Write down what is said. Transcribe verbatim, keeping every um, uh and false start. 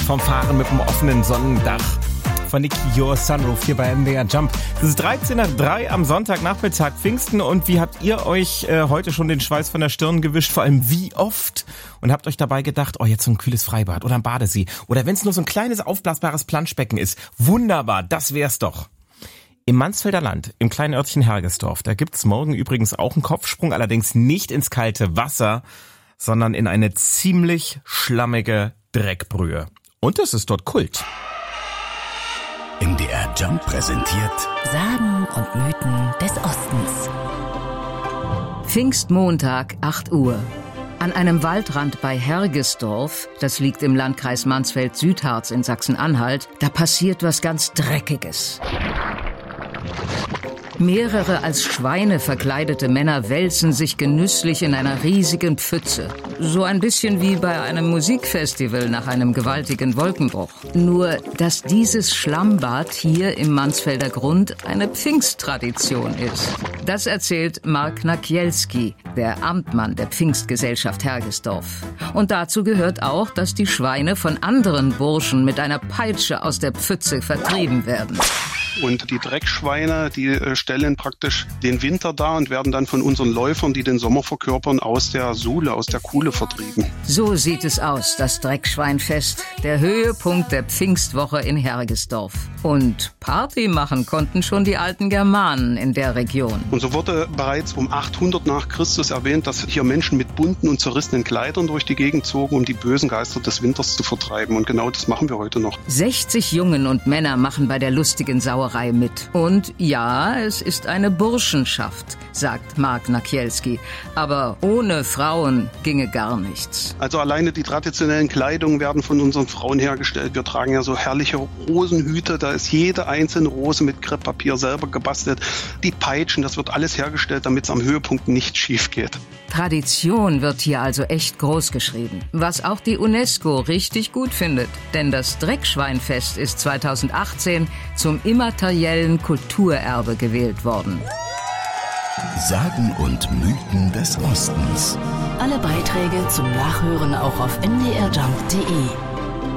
vom Fahren mit dem offenen Sonnendach. Von Nicky Your Sunroof hier bei M D R Jump. Es ist dreizehn nach drei am Sonntagnachmittag Pfingsten und wie habt ihr euch äh, heute schon den Schweiß von der Stirn gewischt? Vor allem wie oft? Und habt euch dabei gedacht, oh jetzt so ein kühles Freibad oder ein Badesee oder wenn es nur so ein kleines aufblasbares Planschbecken ist. Wunderbar, das wär's doch. Im Mansfelder Land, im kleinen Örtchen Hergesdorf, da gibt's morgen übrigens auch einen Kopfsprung, allerdings nicht ins kalte Wasser, sondern in eine ziemlich schlammige Dreckbrühe. Und es ist dort Kult. M D R Jump präsentiert Sagen und Mythen des Ostens. Pfingstmontag, acht Uhr. An einem Waldrand bei Hergesdorf, das liegt im Landkreis Mansfeld-Südharz in Sachsen-Anhalt, da passiert was ganz Dreckiges. Mehrere als Schweine verkleidete Männer wälzen sich genüsslich in einer riesigen Pfütze. So ein bisschen wie bei einem Musikfestival nach einem gewaltigen Wolkenbruch. Nur, dass dieses Schlammbad hier im Mansfelder Grund eine Pfingsttradition ist. Das erzählt Mark Nakielski, der Amtmann der Pfingstgesellschaft Hergesdorf. Und dazu gehört auch, dass die Schweine von anderen Burschen mit einer Peitsche aus der Pfütze vertrieben werden. Und die Dreckschweine, die äh, stellen praktisch den Winter dar und werden dann von unseren Läufern, die den Sommer verkörpern, aus der Sule, aus der Kuhle vertrieben. So sieht es aus, das Dreckschweinfest, der Höhepunkt der Pfingstwoche in Hergesdorf. Und Party machen konnten schon die alten Germanen in der Region. Und so wurde bereits um achthundert nach Christus erwähnt, dass hier Menschen mit bunten und zerrissenen Kleidern durch die Gegend zogen, um die bösen Geister des Winters zu vertreiben. Und genau das machen wir heute noch. sechzig Jungen und Männer machen bei der lustigen Sauerei mit. Und ja, es ist eine Burschenschaft, sagt Mark Nakielski. Aber ohne Frauen ginge gar nichts. Also alleine die traditionellen Kleidungen werden von unseren Frauen hergestellt. Wir tragen ja so herrliche Rosenhüte. Da ist jede einzelne Rose mit Krepppapier selber gebastelt. Die Peitschen, das wird alles hergestellt, damit es am Höhepunkt nicht schief geht. Tradition wird hier also echt groß geschrieben. Was auch die UNESCO richtig gut findet. Denn das Dreckschweinfest ist zweitausendachtzehn zum immateriellen Kulturerbe gewählt worden. Sagen und Mythen des Ostens. Alle Beiträge zum Nachhören auch auf m d r jump punkt d e.